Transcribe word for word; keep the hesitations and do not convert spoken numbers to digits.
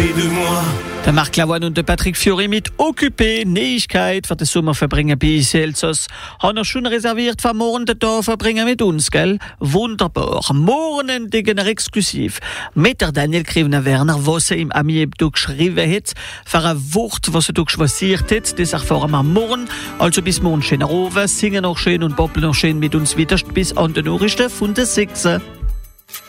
côté de moi. Der Marc Lavoine und der Patrick Fiori mit Occupé, Neuigkeit für den Sommer verbringen bei Elsass. Haben wir schon reserviert für morgen den Tag verbringen mit uns, gell? Wunderbar. Morgen dicken exklusiv. Mit der Daniel Krivner-Werner, was er im Ami Hebdo geschrieben hat, für ein Wort, was er geschwasiert hat, das erfahren wir morgen. Also bis morgen schön oben, singen noch schön und bobbeln noch schön mit uns wieder bis an den Nachrichten von der sechs.